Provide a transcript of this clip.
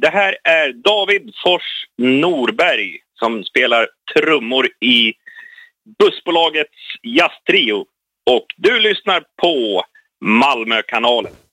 Det här är David Fors Norberg som spelar trummor i bussbolagets jazztrio. Och du lyssnar på Malmökanalen.